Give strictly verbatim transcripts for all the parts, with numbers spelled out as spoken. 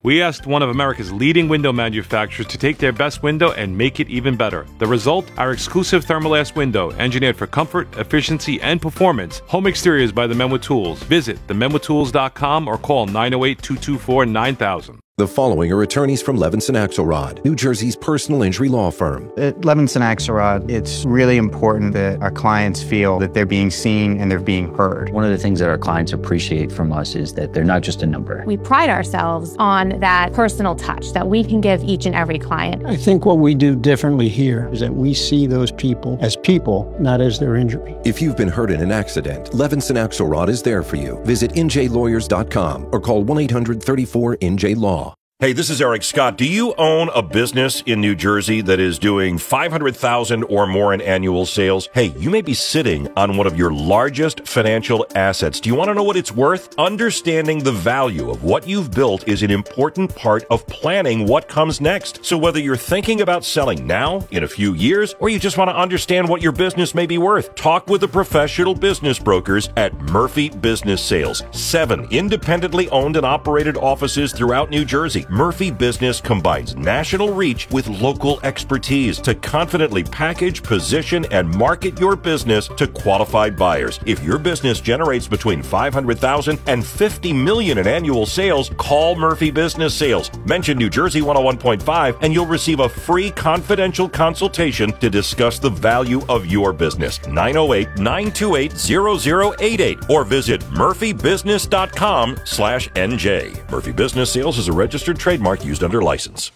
We asked one of America's leading window manufacturers to take their best window and make it even better. The result? Our exclusive Thermalast window, engineered for comfort, efficiency, and performance. Home exteriors by the Men with Tools. Visit the men with tools dot com or call nine oh eight, two two four, nine thousand. The following are attorneys from Levinson Axelrod, New Jersey's personal injury law firm. At Levinson Axelrod, it's really important that our clients feel that they're being seen and they're being heard. One of the things that our clients appreciate from us is that they're not just a number. We pride ourselves on that personal touch that we can give each and every client. I think what we do differently here is that we see those people as people, not as their injury. If you've been hurt in an accident, Levinson Axelrod is there for you. Visit N J lawyers dot com or call one eight hundred, three four, N J law. Hey, this is Eric Scott. Do you own a business in New Jersey that is doing five hundred thousand dollars or more in annual sales? Hey, you may be sitting on one of your largest financial assets. Do you want to know what it's worth? Understanding the value of what you've built is an important part of planning what comes next. So whether you're thinking about selling now, in a few years, or you just want to understand what your business may be worth, talk with the professional business brokers at Murphy Business Sales. Seven independently owned and operated offices throughout New Jersey. Murphy Business combines national reach with local expertise to confidently package, position, and market your business to qualified buyers. If your business generates between five hundred thousand dollars and fifty million dollars in annual sales, call Murphy Business Sales. Mention New Jersey one oh one point five and you'll receive a free confidential consultation to discuss the value of your business. nine oh eight, nine two eight, zero zero eight eight or visit murphy business dot com slash N J. Murphy Business Sales is a registered trademark used under license.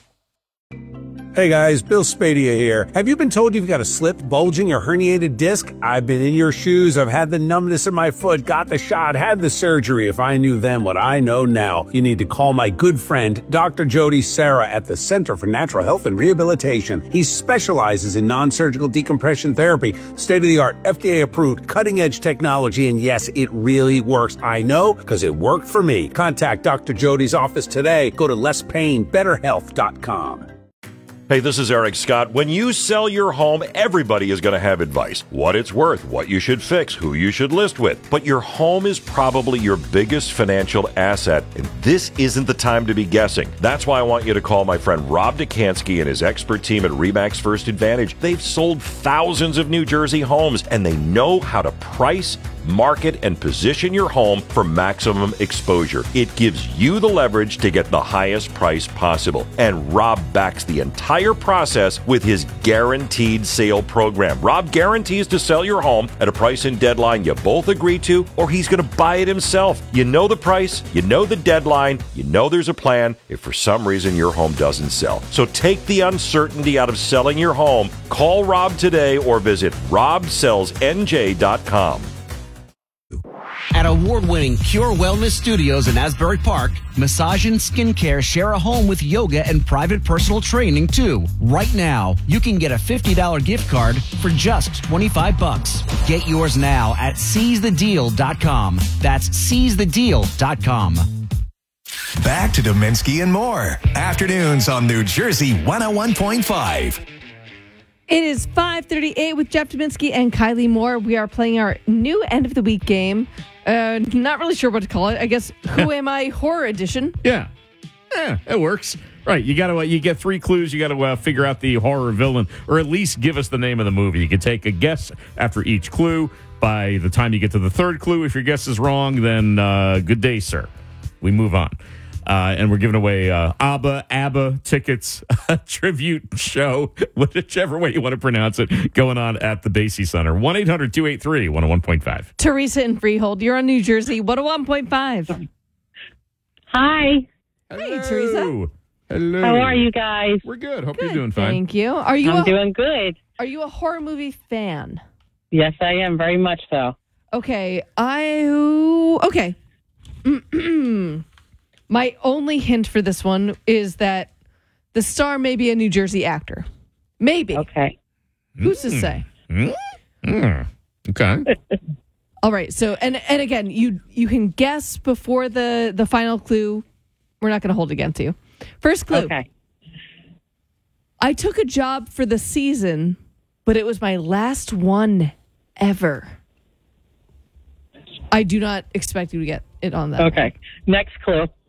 Hey guys, Bill Spadia here. Have you been told you've got a slipped, bulging, or herniated disc? I've been in your shoes. I've had the numbness in my foot, got the shot, had the surgery. If I knew then what I know now, you need to call my good friend, Doctor Jody Serra at the Center for Natural Health and Rehabilitation. He specializes in non-surgical decompression therapy, state-of-the-art, F D A-approved, cutting-edge technology, and yes, it really works. I know, because it worked for me. Contact Doctor Jody's office today. Go to less pain better health dot com. Hey, this is Eric Scott. When you sell your home, everybody is going to have advice. What it's worth, what you should fix, who you should list with. But your home is probably your biggest financial asset, and this isn't the time to be guessing. That's why I want you to call my friend Rob Dukansky and his expert team at RE/MAX First Advantage. They've sold thousands of New Jersey homes, and they know how to price, market, and position your home for maximum exposure. It gives you the leverage to get the highest price possible. And Rob backs the entire process with his guaranteed sale program. Rob guarantees to sell your home at a price and deadline you both agree to, or he's going to buy it himself. You know the price, you know the deadline, you know there's a plan if for some reason your home doesn't sell. So take the uncertainty out of selling your home. Call Rob today or visit rob sells N J dot com. At award-winning Pure Wellness Studios in Asbury Park, massage and skincare share a home with yoga and private personal training, too. Right now, you can get a fifty dollars gift card for just twenty-five bucks. Get yours now at seize the deal dot com. That's seize the deal dot com. Back to Dominski and more. Afternoons on New Jersey one oh one point five. It is five thirty-eight with Jeff Dominski and Kylie Moore. We are playing our new end of the week game. Uh, not really sure what to call it. I guess Who Am I Horror Edition. Yeah. Yeah, it works. Right. You got to uh, you get three clues. You got to uh, figure out the horror villain, or at least give us the name of the movie. You can take a guess after each clue. By the time you get to the third clue, if your guess is wrong, then uh, good day, sir. We move on. Uh, and we're giving away uh, ABBA, ABBA tickets, a tribute show, whichever way you want to pronounce it, going on at the Basie Center. one eight hundred two eight three one oh one point five. Teresa in Freehold, you're on New Jersey, one oh one point five. Hi. Hey, Teresa. Hello. How are you guys? We're good. Hope Good, you're doing fine. Thank you. Are you I'm a, doing good. Are you a horror movie fan? Yes, I am. Very much so. Okay. I... Okay. My only hint for this one is that the star may be a New Jersey actor. Maybe. Okay. Who's to say? Mm. Mm. Okay. All right. So, and and again, you you can guess before the, the final clue. We're not going to hold it against you. First clue. Okay. I took a job for the season, but it was my last one ever. I do not expect you to get it on that. Okay. Next clue.